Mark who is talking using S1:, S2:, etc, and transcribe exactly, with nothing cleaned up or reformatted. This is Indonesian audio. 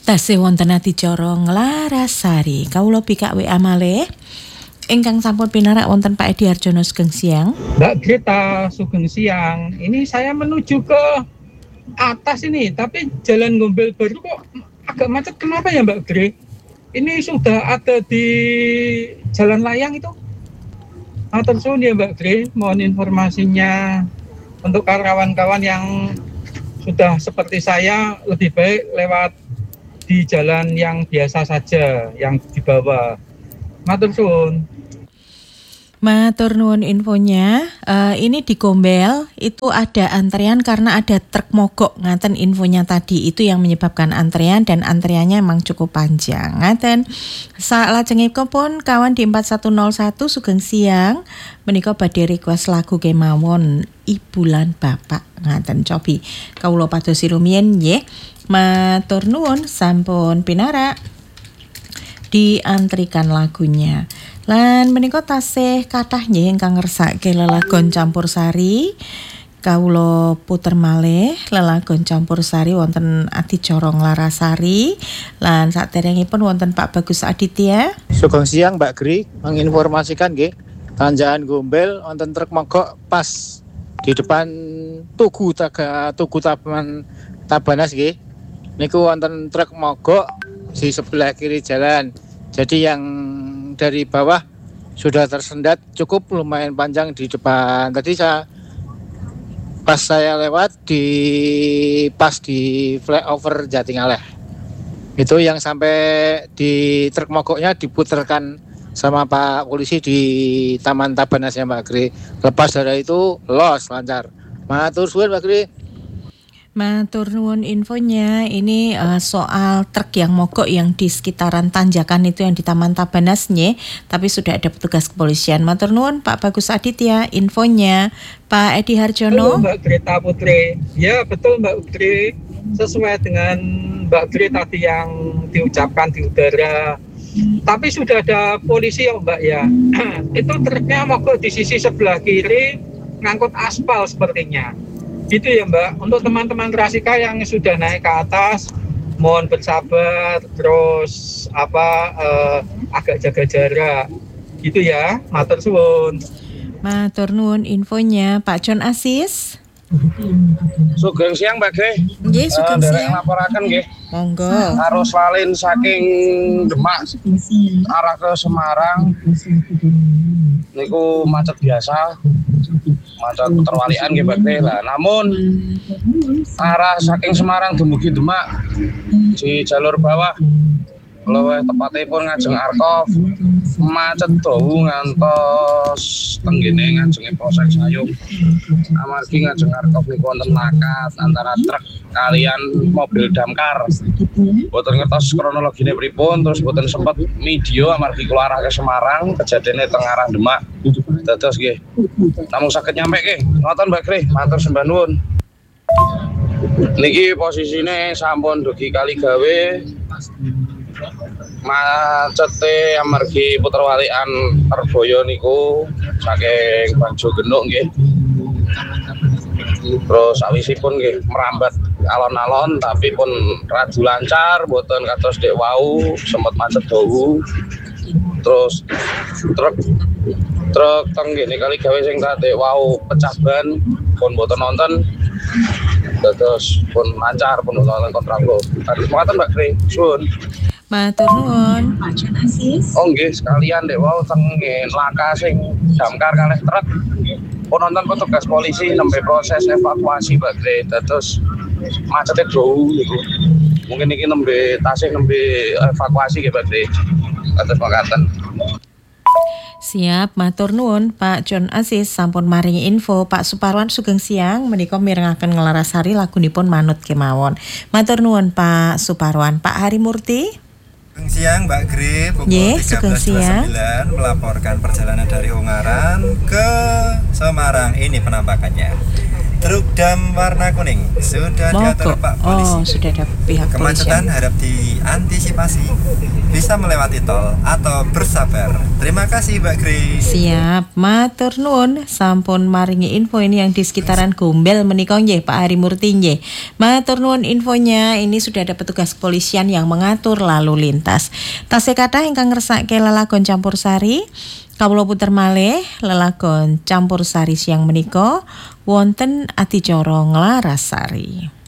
S1: Tasih wonten adicara Nglarasari. Kawula bikak W A malih. Ingkang sampun pinarak wonten Pak Edi Harjono sugeng siang.
S2: Mbak Greta sugeng siang. Ini saya menuju ke atas ini, tapi Jalan Gombel Baru kok agak macet. Kenapa ya Mbak Gre? Ini sudah ada di Jalan Layang itu. Matur suwun ya Mbak Gre, mohon informasinya untuk kawan-kawan yang sudah seperti saya, lebih baik lewat di jalan yang biasa saja, yang di bawah. Matur suwun.
S1: Matur nuwun infonya. Uh, ini di Gombel itu ada antrean karena ada truk mogok. Ngaten infonya tadi itu yang menyebabkan antrean dan antreannya emang cukup panjang. Ngaten. Salajengipun pun kawan di empat satu nol satu sugeng siang menika badhe request lagu kemawon Ibulan Bapak. Ngaten cobi kawula padosi rumiyin nggih. Matur nuwun sampun pinarak diantrikan lagunya. Lan menika tasih kathah nggih ingkang ngersake lelagon campursari. Kawula puter malih lelagon campursari wonten adicara Nglarasari. Lan saderengipun wonten Pak Bagus Aditya.
S3: Sugeng siang Mbak Gri, menginformasikan nggih, tanjakan Gombel wonten truk mogok pas di depan Tugu Taga Tugu Taman Tabanas nggih. Niku wonten truk mogok di sebelah kiri jalan. Jadi yang dari bawah sudah tersendat cukup lumayan panjang di depan. Tadi saya pas saya lewat di pas di flyover Jatingaleh. Itu yang sampai di truk mogoknya diputarkan sama Pak Polisi di Taman Tabanas ya Mbak Gri. Lepas dari itu los lancar. Matur suwun Mbak Gri.
S1: Matur nuwun infonya. Ini uh, soal truk yang mogok yang di sekitaran tanjakan itu yang di Taman Tabanas nggih, tapi sudah ada petugas kepolisian. Matur nuwun Pak Bagus Aditya infonya. Pak Edi Harjono.
S2: Halo Mbak Greta Putri. Ya betul Mbak Putri. Sesuai dengan Mbak Gre tadi yang diucapkan di udara. Tapi sudah ada polisi ya Mbak ya. Itu truknya mogok di sisi sebelah kiri ngangkut aspal sepertinya. Gitu ya Mbak, untuk teman-teman Rasika yang sudah naik ke atas, mohon bersabar, terus apa eh, agak jaga jarak, gitu ya, matur suwun.
S1: Matur nuwun infonya Pak John Asis.
S4: Sugeng siang Mbak Gre.
S1: Nggih, sugeng
S4: uh,
S1: siang.
S4: Laporaken nggih.
S1: Monggo.
S4: Arus lalin saking Demak arah ke Semarang niku macet biasa. Macet terwalian nggih Mbak Gre. Lah namun arah saking Semarang dumugi Demak di jalur bawah luwih tepatipun ngajeng Arkov macet dawu ngantos tenggene ngajenge Polsek Sayung. Amargi ngajeng Arkov niku wonten lakat antara truk kalian mobil damkar. Boten ngertos kronologine pripun, terus boten sempet video amargi kula arah ke Semarang, kejadiane teng arah Demak. Dados nggih. Namung saged nyampe nggih. Ngoten Mbak Gre, matur sembah nuwun. Niki posisine sampun dugi kali gawe. Macete amargi puter walikan Terboyo niku saking Banjo Genuk nggih. Terus sawisipun nggih merambat alon-alon tapi pun radu lancar, boten kados dek wau sempat macet dawu. Terus truk truk teng ngene kali gawe sing tadi wau pecah ban pun boten nonton. Terus pun lancar pun nonton kontraflow. Terus makaten Mbak Gre, suwun.
S1: Matur nuwun.
S4: Oh nggih sekalian dek wau teng laka sing damkar kalih truk. Pun nonton petugas polisi nembe proses evakuasi Mbak Gre. Terus macetnya jauh niku. Mungkin iki nembe tasih nembe evakuasi nggih Mbak Gre. Terus makaten.
S1: Siap, matur nuwun Pak John Asis sampun maringi info. Pak Suparwan sugeng siang menika mirengaken Nglarasari lagunipun Manut Kemawon. Matur nuwun Pak Suparwan. Pak Hari Murti.
S5: Sugeng siang Mbak Gre, pukul
S1: Ye,
S5: tiga belas dua puluh sembilan melaporkan perjalanan dari Ungaran ke Semarang. Ini penampakannya. Truk dam warna kuning sudah diatur Pak polisi.
S1: Oh, sudah ada pihak
S5: Kemacetan
S1: polisian.
S5: harap diantisipasi. bisa melewati tol atau bersabar. Terima kasih Mbak Grace.
S1: Siap, matur nuwun sampun maringi info ini yang di sekitaran Gombel menika nggih Pak Hari Murti nggih. Matur nuwun infonya, ini sudah ada petugas kepolisian yang mengatur lalu lintas. Tasih kathah ingkang ngersake lelagon campursari, kawula puter malih lelagon campursari siang menika wonten adicara Nglarasari.